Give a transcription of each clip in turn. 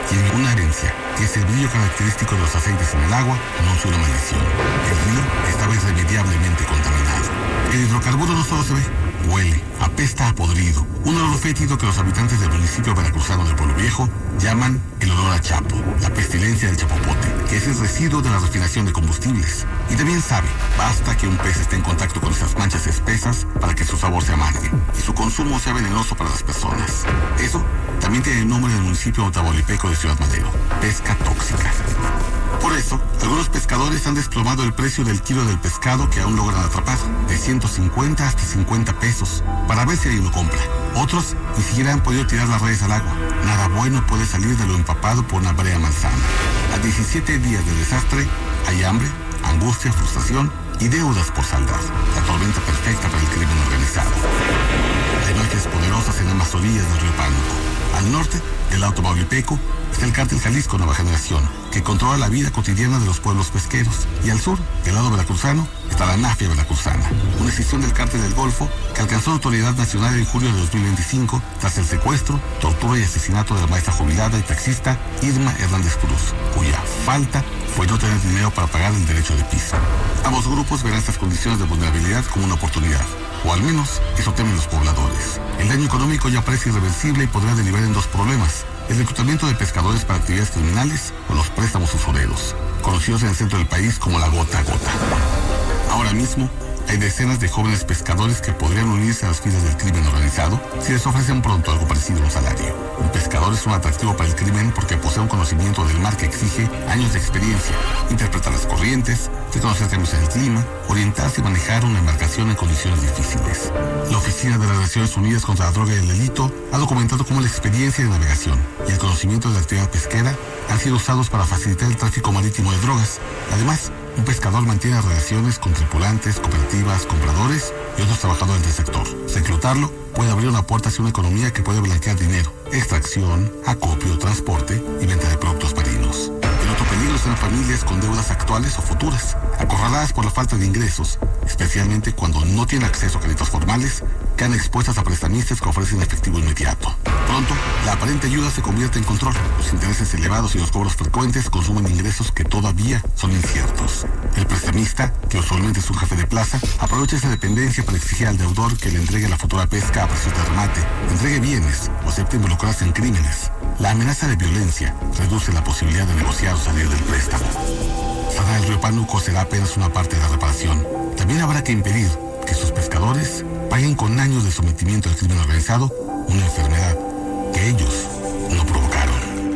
y una herencia, que es el brillo característico de los aceites en el agua, anuncia una maldición. El río estaba irremediablemente contaminado. El hidrocarburo no solo se ve, huele, apesta a podrido. Un olor fétido que los habitantes del municipio veracruzano del Pueblo Viejo llaman el olor a chapo, la pestilencia del chapopote, que es el residuo de la refinación de combustibles. Y también sabe, basta que un pez esté en contacto con esas manchas espesas para que su sabor se amargue y su consumo sea venenoso para las personas. Eso también tiene el nombre del municipio tamaulipeco de Ciudad Madero, pesca tóxica. Por eso, algunos pescadores han desplomado el precio del kilo del pescado que aún logran atrapar, de 150 hasta 50 pesos, para ver si alguien lo compra. Otros ni siquiera han podido tirar las redes al agua. Nada bueno puede salir de lo empapado por una brea malsana. A 17 días del desastre, hay hambre, angustia, frustración y deudas por saldar. La tormenta perfecta para el crimen organizado. Hay noches poderosas en ambas orillas del río Pánuco. Al norte, del lado tamaulipeco, está el cártel Jalisco Nueva Generación, que controla la vida cotidiana de los pueblos pesqueros. Y al sur, del lado veracruzano, está la Mafia Veracruzana, una escisión del cártel del Golfo que alcanzó autoridad nacional en julio de 2025 tras el secuestro, tortura y asesinato de la maestra jubilada y taxista Irma Hernández Cruz, cuya falta fue no tener dinero para pagar el derecho de piso. Ambos grupos verán estas condiciones de vulnerabilidad como una oportunidad, o al menos eso temen los pobladores. El daño económico ya parece irreversible y podrá derivar en dos problemas: el reclutamiento de pescadores para actividades criminales o los préstamos usureros, conocidos en el centro del país como la gota a gota. Ahora mismo, hay decenas de jóvenes pescadores que podrían unirse a las filas del crimen organizado si les ofrecen pronto algo parecido a un salario. Un pescador es un atractivo para el crimen porque posee un conocimiento del mar que exige años de experiencia, interpretar las corrientes, reconocer cambios en el clima, orientarse y manejar una embarcación en condiciones difíciles. La Oficina de las Naciones Unidas contra la Droga y el Delito ha documentado cómo la experiencia de navegación y el conocimiento de la actividad pesquera han sido usados para facilitar el tráfico marítimo de drogas. Además, un pescador mantiene relaciones con tripulantes, cooperativas, compradores y otros trabajadores del sector. Reclutarlo puede abrir una puerta hacia una economía que puede blanquear dinero, extracción, acopio, transporte y venta de productos marinos. El otro peligro son familias con deudas actuales o futuras, acorraladas por la falta de ingresos, especialmente cuando no tienen acceso a créditos formales, quedan expuestas a prestamistas que ofrecen efectivo inmediato. Pronto, la aparente ayuda se convierte en control. Los intereses elevados y los cobros frecuentes consumen ingresos que todavía son inciertos. El prestamista, que usualmente es un jefe de plaza, aprovecha esa dependencia para exigir al deudor que le entregue la futura pesca a precio de remate, entregue bienes o acepte involucrarse en crímenes. La amenaza de violencia reduce la posibilidad de negociar o salir del préstamo. Sanar el río Pánuco será apenas una parte de la reparación. También habrá que impedir que sus pescadores paguen con años de sometimiento al crimen organizado una enfermedad que ellos no provocaron.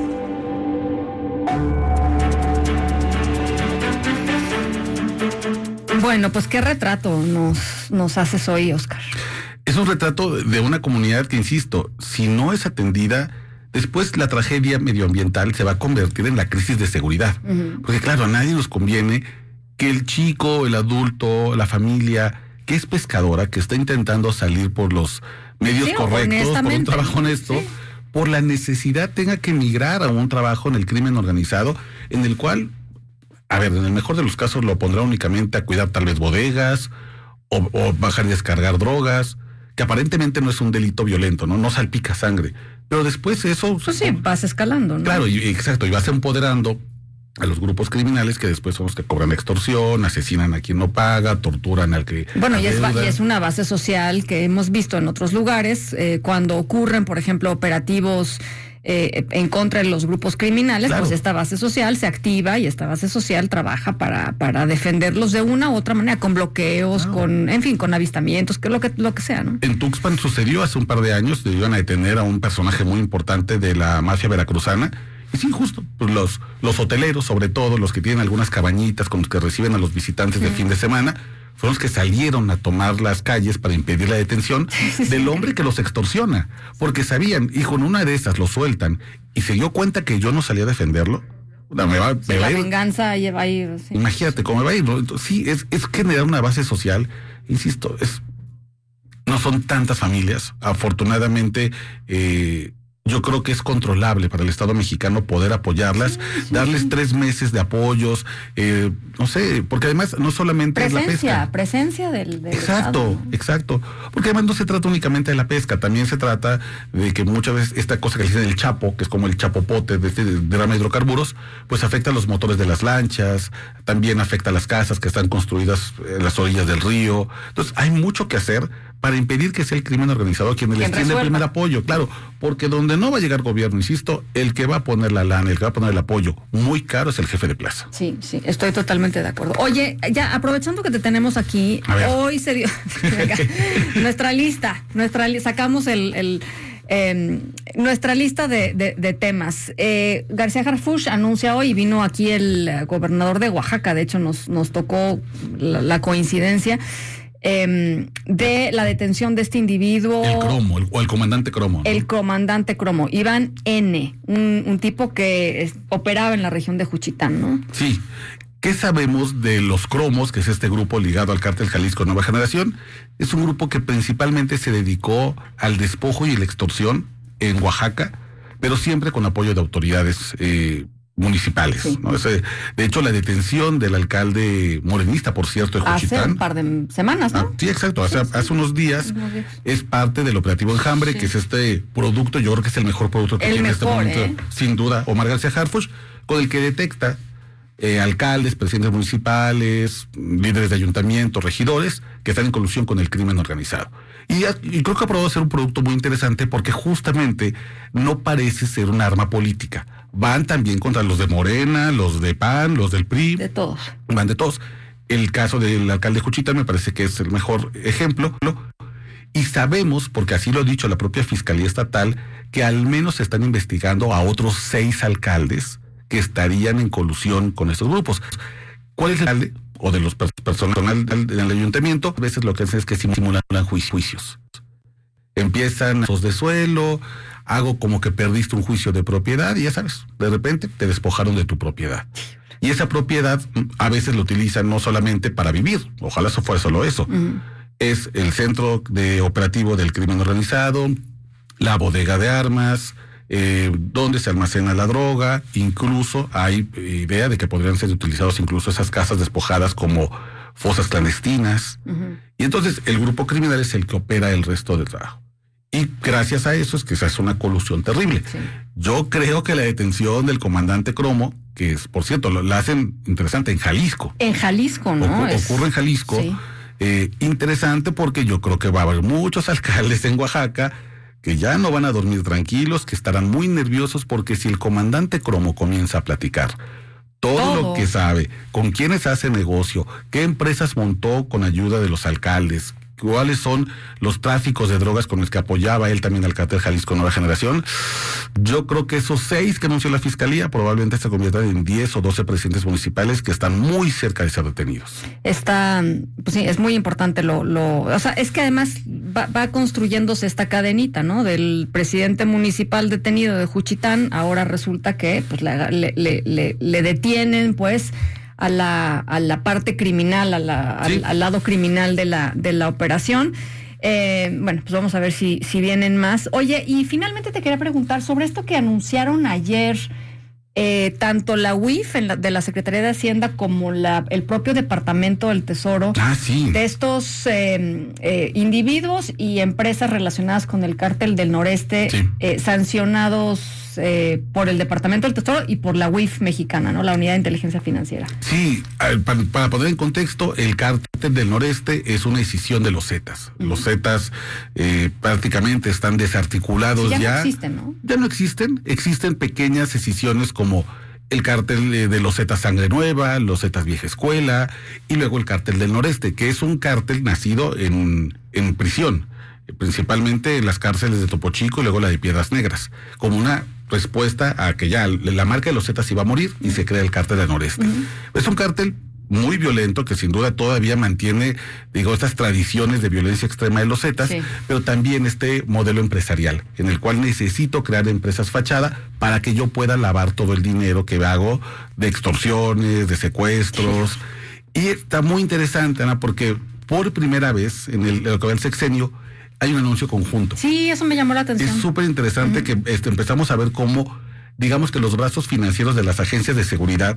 Bueno, pues qué retrato nos haces hoy, Oscar. Es un retrato de una comunidad que, insisto, si no es atendida, después la tragedia medioambiental se va a convertir en la crisis de seguridad. Uh-huh. Porque claro, a nadie nos conviene que el chico, el adulto, la familia que es pescadora, que está intentando salir por los medios correctos, por un trabajo honesto, sí, por la necesidad tenga que emigrar a un trabajo en el crimen organizado, en el cual, a ver, en el mejor de los casos lo pondrá únicamente a cuidar tal vez bodegas, o bajar y descargar drogas, que aparentemente no es un delito violento, no salpica sangre, pero después eso... Pues sí, vas escalando, ¿no? Claro, exacto, y vas empoderando a los grupos criminales que después son los que cobran extorsión, asesinan a quien no paga, torturan al que... Bueno, y es una base social que hemos visto en otros lugares, cuando ocurren, por ejemplo, operativos en contra de los grupos criminales, claro, pues esta base social se activa y esta base social trabaja para defenderlos de una u otra manera, con bloqueos, claro, con avistamientos, que lo que sea, ¿no? En Tuxpan sucedió hace un par de años, iban a detener a un personaje muy importante de la mafia veracruzana. Es injusto, pues los hoteleros, sobre todo los que tienen algunas cabañitas con los que reciben a los visitantes de fin de semana, fueron los que salieron a tomar las calles para impedir la detención del hombre que los extorsiona, porque sabían, hijo, en una de esas lo sueltan y se dio cuenta que yo no salía a defenderlo. La venganza va a ir. Sí. Imagínate cómo me va a ir, ¿no? Entonces, sí, es generar una base social, insisto, no son tantas familias, afortunadamente. yo creo que es controlable para el Estado mexicano poder apoyarlas, darles 3 meses de apoyos, no sé, porque además no solamente es la pesca. Presencia del Exacto, Estado, ¿no? Exacto. Porque además no se trata únicamente de la pesca, también se trata de que muchas veces esta cosa que le dicen el chapo, que es como el chapopote de este derrame de hidrocarburos, pues afecta a los motores de las lanchas, también afecta a las casas que están construidas en las orillas del río. Entonces hay mucho que hacer para impedir que sea el crimen organizado quien les tiene el primer apoyo, claro, porque donde no va a llegar gobierno, insisto, el que va a poner la lana, el que va a poner el apoyo muy caro es el jefe de plaza. Sí, estoy totalmente de acuerdo. Oye, ya aprovechando que te tenemos aquí, hoy se dio nuestra lista, sacamos nuestra lista de temas. García Harfuch anuncia hoy, vino aquí el gobernador de Oaxaca, de hecho nos tocó la coincidencia, de la detención de este individuo. El Cromo, o el comandante Cromo, ¿no? El comandante Cromo, Iván N., un tipo que operaba en la región de Juchitán, ¿no? Sí. ¿Qué sabemos de los Cromos, que es este grupo ligado al cártel Jalisco Nueva Generación? Es un grupo que principalmente se dedicó al despojo y la extorsión en Oaxaca, pero siempre con apoyo de autoridades municipales, sí, ¿no? De hecho, la detención del alcalde morenista, por cierto, de Juchitán. Hace un par de semanas, ¿no? Sí, exacto. Hace unos días es parte del operativo Enjambre, sí, que es este producto, yo creo que es el mejor producto que tiene en este momento, sin duda, Omar García Harfuch, con el que detecta alcaldes, presidentes municipales, líderes de ayuntamientos, regidores, que están en colusión con el crimen organizado. Y creo que ha probado ser un producto muy interesante porque justamente no parece ser un arma política. Van también contra los de Morena, los de PAN, los del PRI. De todos. Van de todos. El caso del alcalde de Juchitán me parece que es el mejor ejemplo. Y sabemos, porque así lo ha dicho la propia Fiscalía Estatal, que al menos se están investigando a otros 6 alcaldes que estarían en colusión con estos grupos. ¿Cuál es el alcalde? O de los personal del ayuntamiento, a veces lo que hacen es que simulan juicios. Empiezan los de suelo, hago como que perdiste un juicio de propiedad y ya sabes, de repente te despojaron de tu propiedad. Y esa propiedad a veces lo utilizan no solamente para vivir, ojalá eso fuera solo eso. Es el centro de operativo del crimen organizado, la bodega de armas, donde se almacena la droga, incluso hay idea de que podrían ser utilizados incluso esas casas despojadas como fosas clandestinas. Y entonces el grupo criminal es el que opera el resto del trabajo. Y gracias a eso es que se hace una colusión terrible. Sí. Yo creo que la detención del comandante Cromo, que es, por cierto, la hacen interesante en Jalisco. En Jalisco, ¿no? Ocurre en Jalisco. Sí. Interesante porque yo creo que va a haber muchos alcaldes en Oaxaca que ya no van a dormir tranquilos, que estarán muy nerviosos porque si el comandante Cromo comienza a platicar todo lo que sabe, con quiénes hace negocio, qué empresas montó con ayuda de los alcaldes, cuáles son los tráficos de drogas con los que apoyaba él también al cártel Jalisco Nueva Generación, yo creo que esos 6 que anunció la Fiscalía probablemente se conviertan en 10 o 12 presidentes municipales que están muy cerca de ser detenidos. Pues sí, es muy importante o sea, es que además va construyéndose esta cadenita, ¿no? Del presidente municipal detenido de Juchitán, ahora resulta que pues le detienen, pues, a la parte criminal, al lado criminal de la operación. Bueno, pues vamos a ver si vienen más. Oye, y finalmente te quería preguntar sobre esto que anunciaron ayer, tanto la UIF de la Secretaría de Hacienda como el propio Departamento del Tesoro, sí, de estos individuos y empresas relacionadas con el cártel del noreste, sí, sancionados por el Departamento del Tesoro y por la UIF mexicana, ¿no? La Unidad de Inteligencia Financiera. Sí, para poner en contexto, el cártel del noreste es una escisión de los Zetas. Los Zetas prácticamente están desarticulados. Sí, ya no existen, ¿no? Ya no existen. Existen pequeñas escisiones como el cártel de los Zetas Sangre Nueva, los Zetas Vieja Escuela y luego el cártel del noreste, que es un cártel nacido en prisión, principalmente en las cárceles de Topo Chico y luego la de Piedras Negras, como una respuesta a que ya la marca de los Zetas iba a morir y se crea el cártel del noreste. Es un cártel muy violento que sin duda todavía mantiene, estas tradiciones de violencia extrema de los Zetas, sí, pero también este modelo empresarial, en el cual necesito crear empresas fachada para que yo pueda lavar todo el dinero que hago de extorsiones, de secuestros. Sí. Y está muy interesante, Ana, porque por primera vez en lo que va el sexenio, hay un anuncio conjunto. Sí, eso me llamó la atención. Es súper interesante que empezamos a ver cómo, digamos que los brazos financieros de las agencias de seguridad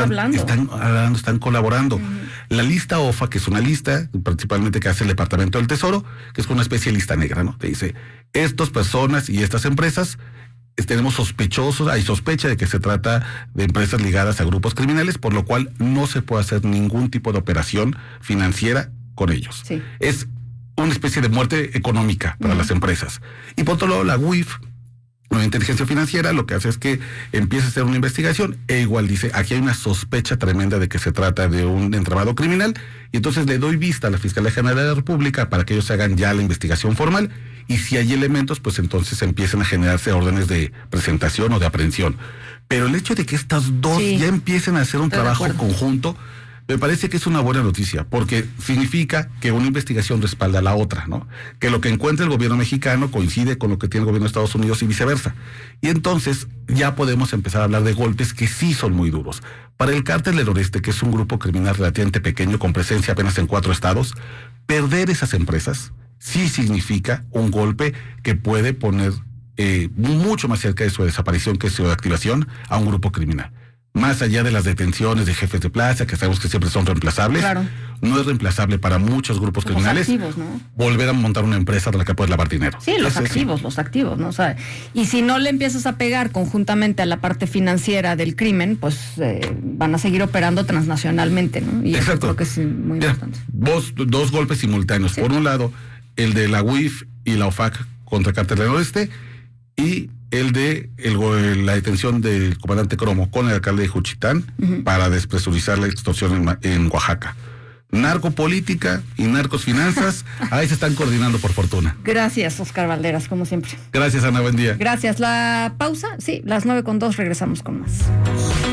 están colaborando. La lista OFA, que es una lista principalmente que hace el Departamento del Tesoro, que es una especie de lista negra, ¿no? Te dice, estas personas y estas empresas, tenemos hay sospecha de que se trata de empresas ligadas a grupos criminales, por lo cual no se puede hacer ningún tipo de operación financiera con ellos. Sí. Es una especie de muerte económica para las empresas. Y por otro lado, la UIF, la inteligencia financiera, lo que hace es que empieza a hacer una investigación e igual dice, aquí hay una sospecha tremenda de que se trata de un entramado criminal, y entonces le doy vista a la Fiscalía General de la República para que ellos hagan ya la investigación formal, y si hay elementos, pues entonces empiezan a generarse órdenes de presentación o de aprehensión. Pero el hecho de que estas dos ya empiecen a hacer un trabajo conjunto, me parece que es una buena noticia, porque significa que una investigación respalda a la otra, ¿no? Que lo que encuentra el gobierno mexicano coincide con lo que tiene el gobierno de Estados Unidos y viceversa. Y entonces ya podemos empezar a hablar de golpes que sí son muy duros. Para el Cártel del Noreste, que es un grupo criminal relativamente pequeño, con presencia apenas en 4 estados, perder esas empresas sí significa un golpe que puede poner mucho más cerca de su desaparición que su activación a un grupo criminal. Más allá de las detenciones de jefes de plaza, que sabemos que siempre son reemplazables, no es reemplazable para muchos grupos criminales activos, ¿no? Volver a montar una empresa de la que puedes lavar dinero. Sí, los activos, ¿no? O sea, y si no le empiezas a pegar conjuntamente a la parte financiera del crimen, pues van a seguir operando transnacionalmente, ¿no? Y eso creo que es muy importante. Dos golpes simultáneos. Sí. Por un lado, el de la UIF y la OFAC contra Cártel del Noreste, y el de la detención del comandante Cromo con el alcalde de Juchitán para despresurizar la extorsión en Oaxaca. Narcopolítica y narcosfinanzas, ahí se están coordinando por fortuna. Gracias, Oscar Valderas, como siempre. Gracias, Ana, buen día. Gracias. La pausa, sí, las 9:02, regresamos con más.